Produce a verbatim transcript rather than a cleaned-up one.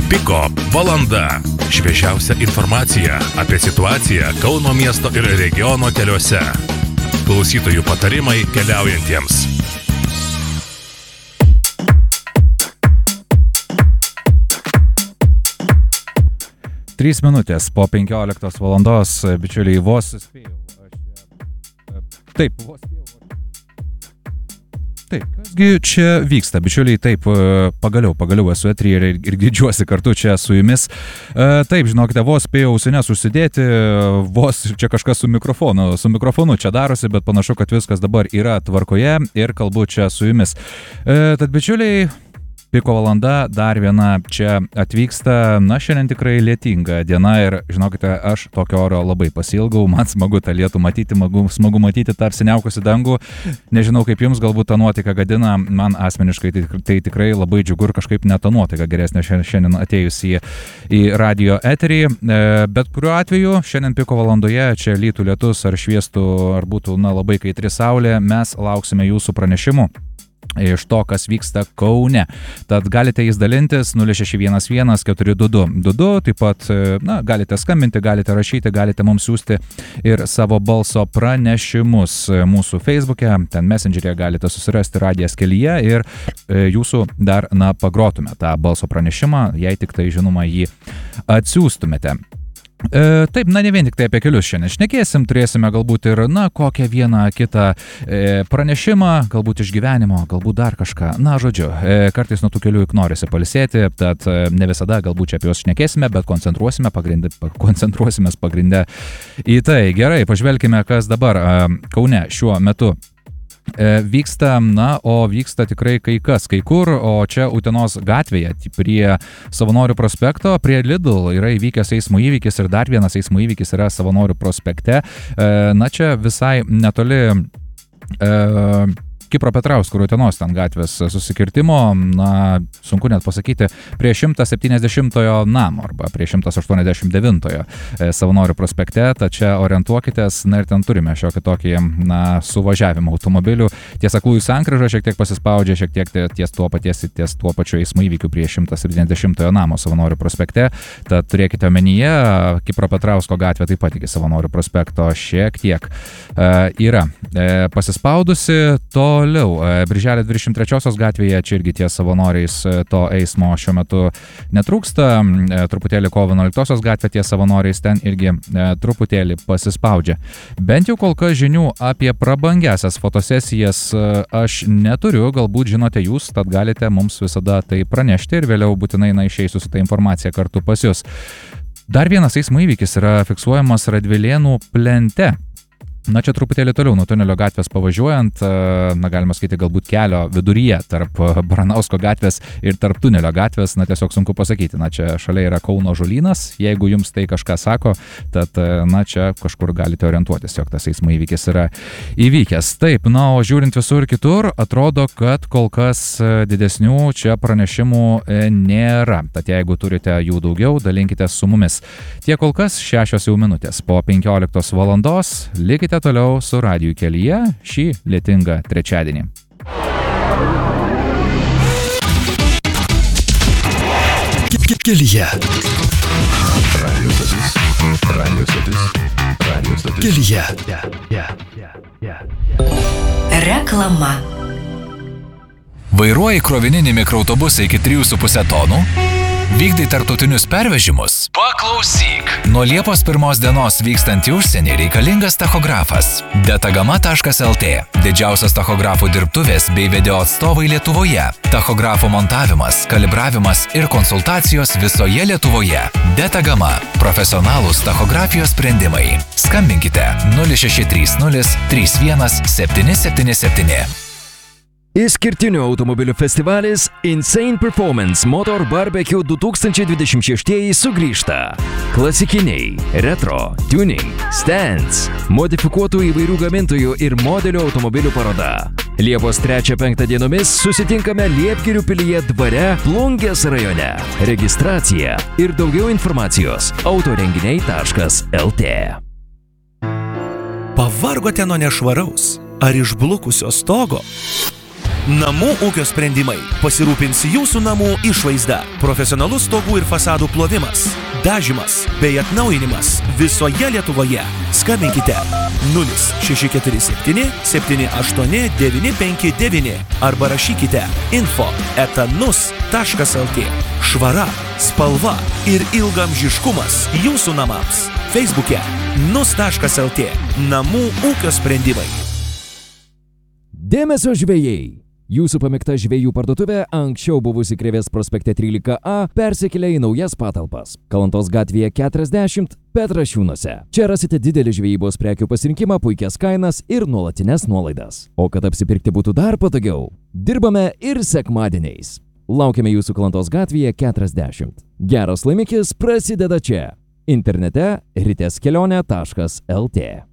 Piko valanda. Šviežiausia informacija apie situaciją Kauno miesto ir regiono keliuose. Klausytojų patarimai keliaujantiems. Trys minutės po penkioliktos valandos, bičiuliai, vos spėjau. Taip, vos spėjau. Taip, kasgi čia vyksta, bičiuliai, taip, pagaliau, pagaliau esu eteryje ir, ir girdžiuosi kartu čia su jumis. Taip, žinokite, vos spėjau ausines užsidėti, vos čia kažkas su mikrofonu, su mikrofonu čia darosi, bet panašu, kad viskas dabar yra tvarkoje ir kalbu čia su jumis. Tad, bičiuliai, Piko valanda, dar viena čia atvyksta, na šiandien tikrai lietinga diena ir žinokite, aš tokio oro labai pasiilgau, man smagu tą lietų matyti, smagu, smagu matyti tą apsiniaukusi dangų, nežinau kaip jums, galbūt tą nuotaiką gadina, man asmeniškai tai, tai tikrai labai džiugu ir kažkaip net tą nuotaiką geresnė šiandien atėjus į, į radio eterį, bet kuriuo atveju šiandien Piko valandoje čia lytų lietus ar šviestų ar būtų na, labai kaitri saulė, mes lauksime jūsų pranešimų iš to, kas vyksta Kaune. Tad galite jais dalintis nulis šeši vienas vienas keturi du du du du, taip pat na, galite skambinti, galite rašyti, galite mums siūsti ir savo balso pranešimus mūsų Facebook'e, ten Messenger'e galite susirasti radijas kelyje ir e, jūsų dar na, pagrotume tą balso pranešimą, jei tik tai žinoma jį atsiųstumėte. E, taip, na ne vien tik tai apie kelius šiandien šnekėsim, turėsime galbūt ir, na, kokią vieną kitą e, pranešimą, galbūt iš gyvenimo, galbūt dar kažką. Na, žodžiu, e, kartais nuo tų kelių juk norisi pailsėti, tad e, ne visada galbūt čia apie juos šnekėsime, bet koncentruosime pagrinde, koncentruosimės pagrinde į tai. Gerai, pažvelkime, kas dabar e, Kaune šiuo metu vyksta, na, o vyksta tikrai kai kas, kai kur, o čia Utenos gatvėje prie Savanorių prospekto, prie Lidl yra įvykęs eismo įvykis ir dar vienas eismo įvykis yra Savanorių prospekte. Na, čia visai netoli e, Kipro Petrausko ir Utenos ten gatvės susikirtimo, na, sunku net pasakyti, prie šimtas septyniasdešimtojo namo arba prie šimtas aštuoniasdešimt devintojo Savanorių prospekte, tad čia orientuokitės, na ir ten turime šiokį tokį, na, suvažiavimą automobilių. Ties aklųjų sankryža šiek tiek pasispaudžia, šiek tiek ties tuo paties, ties tuo pačiu eismo įvykiu prie šimtas septyniasdešimtojo namo Savanorių prospekte, tad turėkite omenyje, Kipro Petrausko gatvė taip pat iki Savanorių prospekto šiek tiek e, yra e, pasispaudusi. To Toliau, Birželio dvidešimt trečiosios gatvėje, čia irgi ties savanoriais to eismo šiuo metu netrūksta, truputėlį kovo vienuoliktosios gatvė ties savanoriais ten irgi truputėlį pasispaugia. Bent jau kol kas žinių apie prabangiasias fotosesijas aš neturiu, galbūt žinote jūs, tad galite mums visada tai pranešti ir vėliau būtinai na, išeisiu su tą informaciją kartu pas jūs. Dar vienas eismo įvykis yra fiksuojamas Radvilėnų plente. Na, čia truputėlį toliau nuo Tunelio gatvės pavažiuojant, na, galima skaityti galbūt kelio viduryje tarp Baranausko gatvės ir tarp Tunelio gatvės, na, tiesiog sunku pasakyti. Na, čia šalia yra Kauno Žolynas, jeigu jums tai kažką sako, tad, na, čia kažkur galite orientuotis, jog tas eismo įvykis yra įvykęs. Taip, na, o žiūrint visur kitur, atrodo, kad kol kas didesnių čia pranešimų nėra. Tad jeigu turite jų daugiau, dalinkite su mumis. Tiek kol kas šešios jau minutės po penkioliktos valandos, likite toliau su radiju kelyje šį lietingą trečiadienį. Kelyje. Radio stotis. Radio stotis. Radio stotis. Kelyje. Reklama. Vairuoji krovininį mikroautobusą iki trijų su puse tonų? Vykdai tarptautinius pervežimus? Paklausyk! Nuo Liepos pirmos dienos vykstant į užsienį reikalingas tachografas. Detagama taškas el tė. Didžiausios tachografų dirbtuvės bei video atstovai Lietuvoje. Tachografų montavimas, kalibravimas ir konsultacijos visoje Lietuvoje. Detagama. Profesionalūs tachografijos sprendimai. Skambinkite nulis šeši trys nulis trys vienas septyni septyni septyni. Išskirtinių automobilių festivalis Insane Performance Motor Barbecue du tūkstančiai dvidešimt šeši sugrįžta. Klasikiniai, retro, tuning, stands, modifikuotų įvairių gamintojų ir modelių automobilių paroda. Liepos trečią penktą dienomis susitinkame Liepgirių pilyje dvare Plungės rajone. Registracija ir daugiau informacijos autorenginiai taškas el tė. Pavargote nuo nešvaraus ar išblukusio stogo? Namų ūkio sprendimai pasirūpins jūsų namų išvaizda. Profesionalus stogų ir fasadų plovimas, dažymas bei atnaujinimas visoje Lietuvoje. Skambinkite nulis šeši keturi septyni septyni aštuoni devyni penki devyni arba rašykite info eta nus taškas lt. Švara, spalva ir ilgamžiškumas jūsų namams. Facebook'e nus taškas lt. Namų ūkio sprendimai. Dėmesio žvejai! Jūsų pamėgta žvejų parduotuvė, anksčiau buvusi Krėvės prospekte trylika A, persikėlė į naujas patalpas. Kalantos gatvėje keturiasdešimt, Petrašiūnuose. Čia rasite didelį žvejybos prekių pasirinkimą, puikias kainas ir nuolatinės nuolaidas. O kad apsipirkti būtų dar patogiau, dirbame ir sekmadieniais. Laukiame jūsų Kalantos gatvėje keturiasdešimt. Geras laimikis prasideda čia. Internete riteskelionė taškas lt.